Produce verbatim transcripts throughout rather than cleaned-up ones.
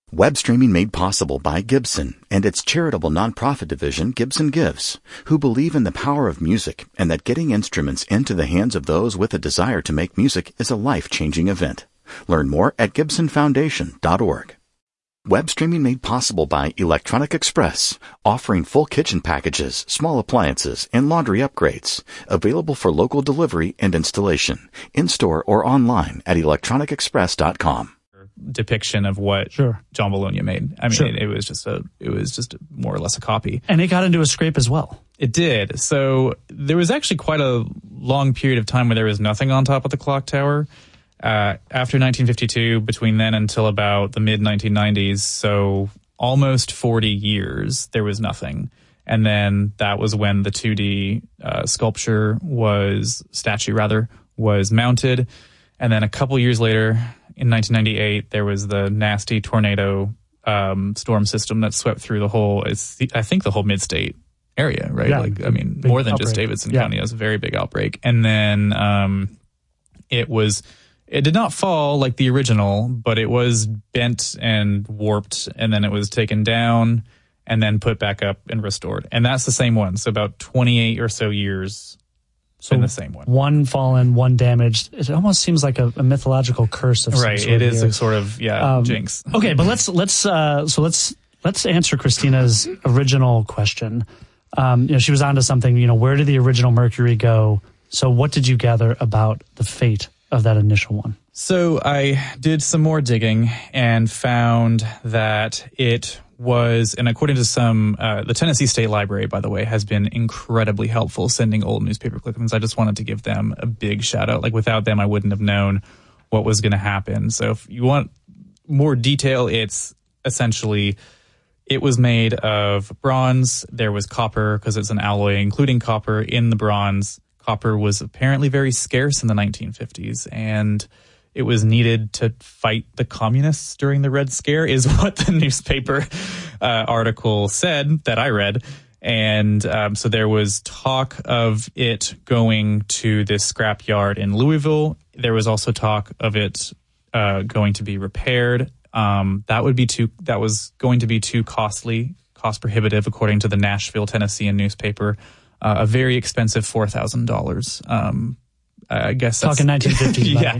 Web streaming made possible by Gibson and its charitable nonprofit division, Gibson Gives, who believe in the power of music and that getting instruments into the hands of those with a desire to make music is a life-changing event. Learn more at gibson foundation dot org. Web streaming made possible by Electronic Express, offering full kitchen packages, small appliances, and laundry upgrades. Available for local delivery and installation, in-store or online at electronic express dot com. Depiction of what sure. John Bologna made. I mean, sure. it, it was just a, it was just more or less a copy. And it got into a scrape as well. It did. So there was actually quite a long period of time where there was nothing on top of the clock tower. Uh, after nineteen fifty-two, between then until about the mid nineteen nineties, so almost forty years, there was nothing. And then that was when the two D uh, sculpture was, statue rather, was mounted. And then a couple years later, in nineteen ninety-eight, there was the nasty tornado um, storm system that swept through the whole, it's the, I think the whole mid-state area, right? Yeah, like, I mean, more than outbreak. just Davidson yeah. County. It was a very big outbreak. And then um, it was, it did not fall like the original, but it was bent and warped, and then it was taken down and then put back up and restored. And that's the same one. So about twenty-eight or so years so in the same one. One fallen, one damaged. It almost seems like a, a mythological curse of some right. sort It is here. a sort of yeah um, jinx. Okay, but let's let's uh, so let's let's answer Christina's original question. Um, you know, she was onto something. You know, where did the original Mercury go? So, what did you gather about the fate of that initial one? So I did some more digging and found that it was, and according to some, uh, the Tennessee State Library, by the way, has been incredibly helpful sending old newspaper clippings. I just wanted to give them a big shout out. Like without them, I wouldn't have known what was going to happen. So if you want more detail, it's essentially, it was made of bronze. There was copper because it's an alloy, including copper in the bronze. Copper was apparently very scarce in the nineteen fifties, and it was needed to fight the communists during the Red Scare, is what the newspaper uh, article said that I read. And um, so there was talk of it going to this scrapyard in Louisville. There was also talk of it uh, going to be repaired. Um, that would be too. That was going to be too costly, cost prohibitive, according to the Nashville, Tennessean newspaper. Uh, a very expensive four thousand dollars. Um, I guess that's... Talking nineteen fifties. yeah.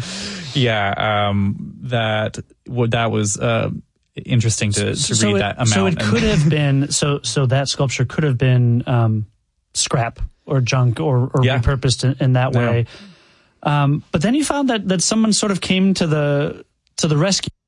Yeah. Um, that, what, that was uh, interesting to, to so read it, that amount. So it could have been, so so that sculpture could have been um, scrap or junk or, or yeah. repurposed in, in that yeah. way. Um, but then you found that, that someone sort of came to the to the rescue